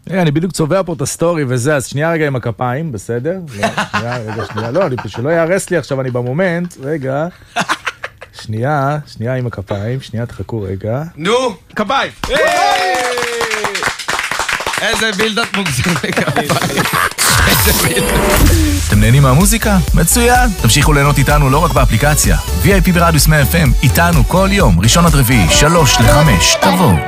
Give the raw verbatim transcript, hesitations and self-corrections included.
אני בדיוק צובע פה את הסטורי וזה, אז שנייה רגע עם הכפיים, בסדר? שנייה, רגע, שנייה, לא, שלא יערס לי עכשיו, אני במומנט, רגע. שנייה, שנייה עם הכפיים, שנייה, תחכו רגע. נו, כפיים! איזה בילדת מוגזים לכפיים. איזה בילדת. אתם נהנים מהמוזיקה? מצוין! תמשיכו ליהנות איתנו לא רק באפליקציה. וי איי פי ברדיוס מאה אף אם, איתנו כל יום, ראשון עד רביעי, שלוש לחמש, תבואו.